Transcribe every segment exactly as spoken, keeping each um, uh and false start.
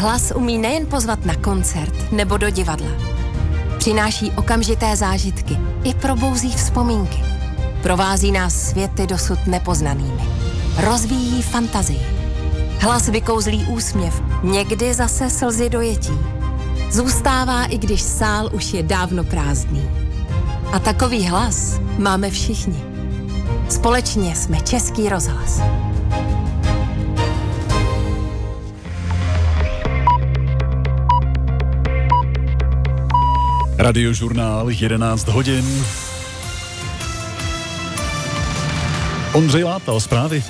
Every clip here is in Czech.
Hlas umí nejen pozvat na koncert nebo do divadla. Přináší okamžité zážitky i probouzí vzpomínky. Provází nás světy dosud nepoznanými. Rozvíjí fantazii. Hlas vykouzlí úsměv, někdy zase slzy dojetí. Zůstává, i když sál už je dávno prázdný. A takový hlas máme všichni. Společně jsme Český rozhlas. Radiožurnál jedenáct hodin. Ondřej Látal, zprávy.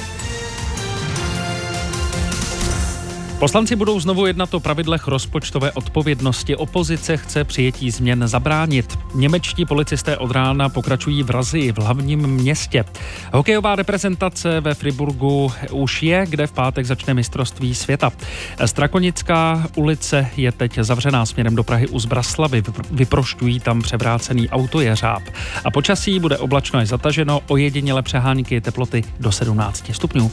Poslanci budou znovu jednat o pravidlech rozpočtové odpovědnosti. Opozice chce přijetí změn zabránit. Němečtí policisté od rána pokračují v razii v hlavním městě. Hokejová reprezentace ve Friburgu už je, kde v pátek začne mistrovství světa. Strakonická ulice je teď zavřená směrem do Prahy u Zbraslavy. Vyprošťují tam převrácený autojeřáb. A počasí bude oblačno až zataženo, ojediněle přehánky teploty do sedmnáct stupňů.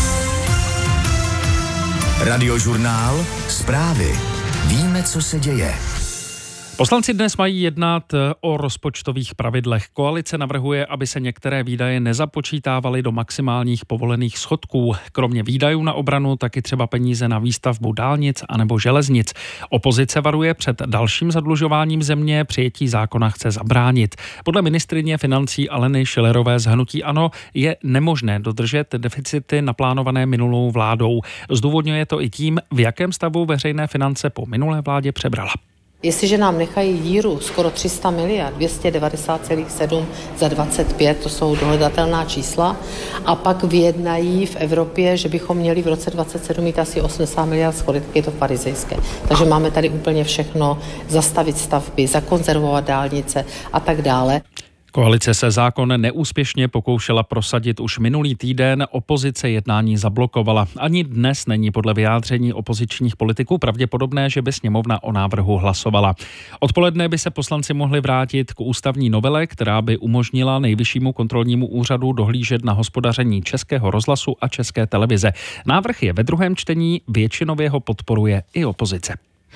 Radiožurnál, zprávy. Víme, co se děje. Poslanci dnes mají jednat o rozpočtových pravidlech. Koalice navrhuje, aby se některé výdaje nezapočítávaly do maximálních povolených schodků. Kromě výdajů na obranu taky třeba peníze na výstavbu dálnic anebo železnic. Opozice varuje před dalším zadlužováním země, přijetí zákona chce zabránit. Podle ministryně financí Aleny Schillerové z hnutí ANO je nemožné dodržet deficity naplánované minulou vládou. Zdůvodňuje to i tím, v jakém stavu veřejné finance po minulé vládě přebrala. Jestliže nám nechají díru skoro tři sta miliard, dvě stě devadesát celá sedm za dvacet pět, to jsou dohledatelná čísla, a pak vyjednají v Evropě, že bychom měli v roce dvacet sedm mít asi osmdesát miliard schodek, je to farizejské. Takže máme tady úplně všechno, zastavit stavby, zakonzervovat dálnice a tak dále. Koalice se zákon neúspěšně pokoušela prosadit už minulý týden, opozice jednání zablokovala. Ani dnes není podle vyjádření opozičních politiků pravděpodobné, že by sněmovna o návrhu hlasovala. Odpoledne by se poslanci mohli vrátit k ústavní novele, která by umožnila Nejvyššímu kontrolnímu úřadu dohlížet na hospodaření Českého rozhlasu a České televize. Návrh je ve druhém čtení, většinově ho podporuje i opozice.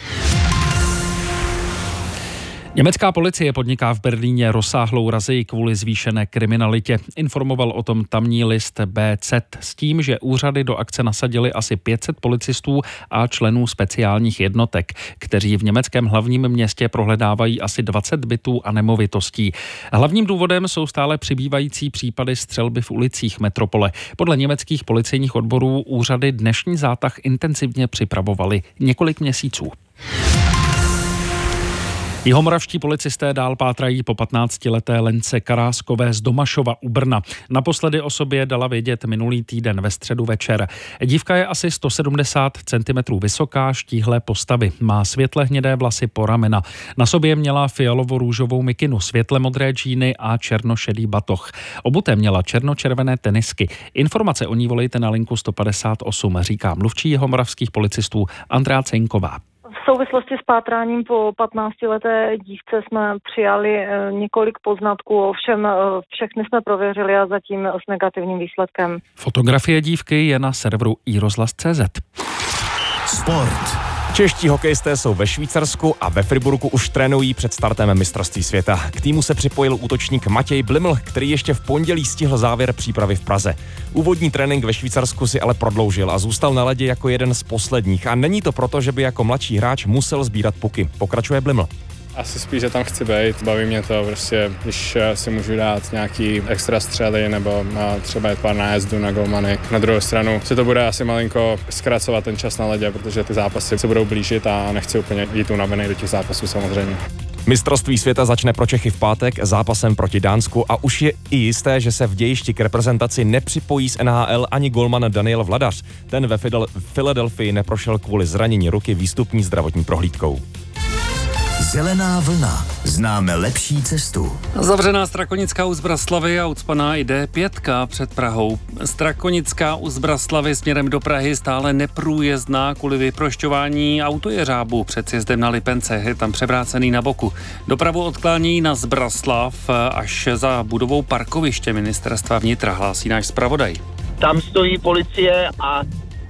Německá policie podniká v Berlíně rozsáhlou razii kvůli zvýšené kriminalitě. Informoval o tom tamní list bé cé s tím, že úřady do akce nasadili asi pět set policistů a členů speciálních jednotek, kteří v německém hlavním městě prohledávají asi dvacet bytů a nemovitostí. Hlavním důvodem jsou stále přibývající případy střelby v ulicích metropole. Podle německých policejních odborů úřady dnešní zátah intenzivně připravovali několik měsíců. Jihomoravští policisté dál pátrají po patnáctileté Lence Karáskové z Domašova u Brna. Naposledy o sobě dala vědět minulý týden ve středu večer. Dívka je asi sto sedmdesát centimetrů vysoká, štíhlé postavy. Má světle hnědé vlasy po ramena. Na sobě měla fialovo-růžovou mikinu, světle modré džíny a černošedý batoh. Obuté měla černočervené tenisky. Informace o ní volejte na linku sto padesát osm, říká mluvčí jihomoravských policistů Andrea Cenková. V souvislosti s pátráním po patnáctileté dívce jsme přijali několik poznatků, ovšem všechny jsme prověřili a zatím s negativním výsledkem. Fotografie dívky je na serveru i rozhlas tečka cé zet. Sport. Čeští hokejisté jsou ve Švýcarsku a ve Friburgu už trénují před startem mistrovství světa. K týmu se připojil útočník Matěj Bliml, který ještě v pondělí stihl závěr přípravy v Praze. Úvodní trénink ve Švýcarsku si ale prodloužil a zůstal na ledě jako jeden z posledních. A není to proto, že by jako mladší hráč musel sbírat puky. Pokračuje Bliml. Asi spíš, že tam chci být. Baví mě to prostě, když si můžu dát nějaký extra střely nebo třeba jít pár nájezdů na golmany. Na druhou stranu se to bude asi malinko zkracovat ten čas na ledě, protože ty zápasy se budou blížit a nechci úplně jít unavený do těch zápasů samozřejmě. Mistrovství světa začne pro Čechy v pátek zápasem proti Dánsku a už je i jisté, že se v dějišti k reprezentaci nepřipojí z en há el ani golman Daniel Vladař. Ten ve Filadelfii neprošel kvůli zranění ruky výstupní zdravotní prohlídkou. Zelená vlna. Známe lepší cestu. Zavřená Strakonická u Zbraslavy a ucpaná i dé pět před Prahou. Strakonická u Zbraslavy směrem do Prahy stále neprůjezdná kvůli vyprošťování autojeřábu před sjezdem na Lipence. Je tam převrácený na boku. Dopravu odklání na Zbraslav až za budovou parkoviště ministerstva vnitra, hlásí náš zpravodaj. Tam stojí policie a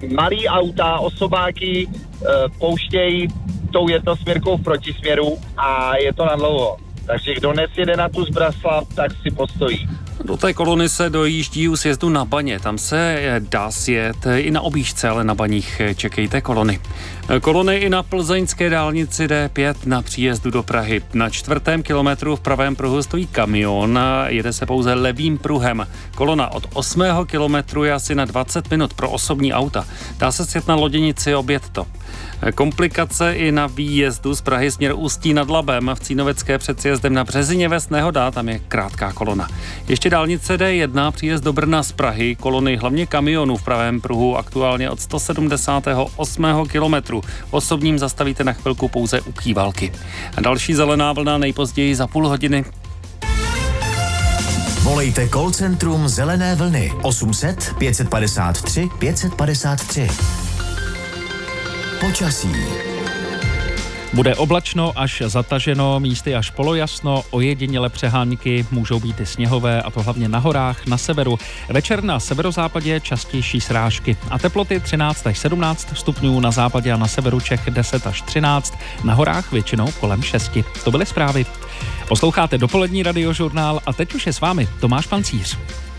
malý auta, osobáky e, pouštějí tou jednosměrkou v protisměru a je to na dlouho. Takže kdo nesjede na tu Zbraslav, tak si postojí. Do té kolony se dojíždí u sjezdu na Baně. Tam se dá sjet i na objížďce, ale na Baních čekejte kolony. Kolony i na plzeňské dálnici D pět na příjezdu do Prahy. Na čtvrtém kilometru v pravém pruhu stojí kamion, jede se pouze levým pruhem. Kolona od osmého kilometru je asi na dvacet minut pro osobní auta. Dá se sjet na loděnici, objet to. Komplikace i na výjezdu z Prahy směr Ústí nad Labem v Cínovecké před sjezdem na Březině Ves Nehoda, tam je krátká kolona. Ještě dálnice D jedna, příjezd do Brna z Prahy, kolony hlavně kamionů v pravém pruhu aktuálně od sto sedmdesátého osmého kilometru. Osobním zastavíte na chvilku pouze u Kývalky. A další zelená vlna nejpozději za půl hodiny. Volejte call centrum Zelené vlny osm set pět padesát tři pět padesát tři. Počasí. Bude oblačno až zataženo, místy až polojasno, ojediněle přehánky, můžou být i sněhové, a to hlavně na horách, na severu. Večer na severozápadě častější srážky a teploty třináct až sedmnáct stupňů, na západě a na severu Čech deset až třináct, na horách většinou kolem šesti. To byly zprávy. Posloucháte dopolední radiožurnál a teď už je s vámi Tomáš Pancíř.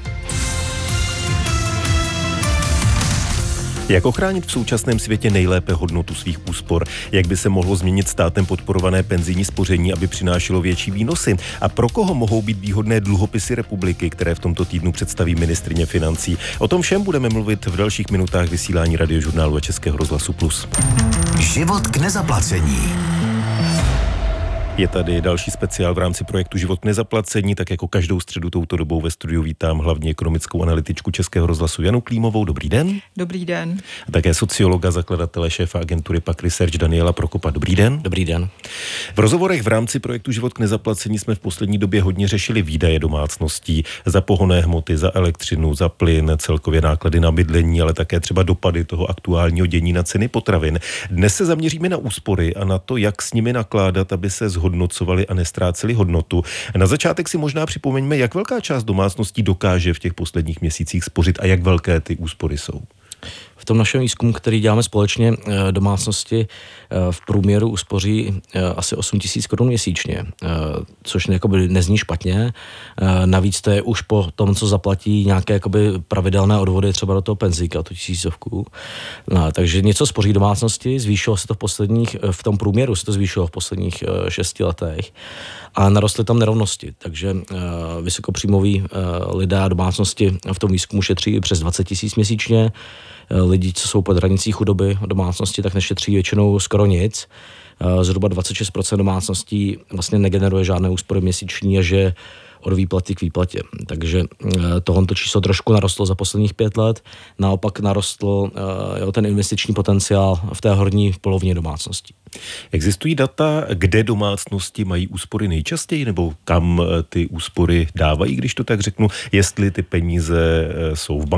Jak ochránit v současném světě nejlépe hodnotu svých úspor? Jak by se mohlo změnit státem podporované penzijní spoření, aby přinášelo větší výnosy? A pro koho mohou být výhodné dluhopisy republiky, které v tomto týdnu představí ministryně financí? O tom všem budeme mluvit v dalších minutách vysílání Radiožurnálu a Českého rozhlasu Plus. Život k nezaplacení. Je tady další speciál v rámci projektu Život k nezaplacení, tak jako každou středu touto dobou ve studiu vítám hlavně ekonomickou analytičku Českého rozhlasu Janu Klímovou. Dobrý den. Dobrý den. A také sociologa, zakladatele, šéfa agentury Pak Research Daniela Prokopa. Dobrý den. Dobrý den. V rozhovorech v rámci projektu Život k nezaplacení jsme v poslední době hodně řešili výdaje domácností za pohonné hmoty, za elektřinu, za plyn, celkově náklady na bydlení, ale také třeba dopady toho aktuálního dění na ceny potravin. Dnes se zaměříme na úspory a na to, jak s nimi nakládat, aby se hodnocovali a nestráceli hodnotu. Na začátek si možná připomeňme, jak velká část domácností dokáže v těch posledních měsících spořit a jak velké ty úspory jsou. V tom našem výzkumu, který děláme společně, domácnosti v průměru uspoří asi osm tisíc korun měsíčně, což jakoby nezní špatně. Navíc to je už po tom, co zaplatí nějaké jakoby pravidelné odvody třeba do toho penzíka, tu tisícovku. No, takže něco spoří domácnosti, zvýšilo se to v posledních, v tom průměru se to zvýšilo v posledních šesti letech a narostly tam nerovnosti. Takže vysokopříjmoví lidé a domácnosti v tom výzkumu šetří přes dvacet tisíc měsíčně. Lidi, co jsou pod hranicí chudoby domácnosti, tak nešetří většinou skoro nic. Zhruba dvacet šest procent domácností vlastně negeneruje žádné úspory měsíční a že od výplaty k výplatě. Takže tohoto číslo trošku narostlo za posledních pět let. Naopak narostl jo, ten investiční potenciál v té horní polovině domácností. Existují data, kde domácnosti mají úspory nejčastěji, nebo kam ty úspory dávají, když to tak řeknu, jestli ty peníze jsou v bankách,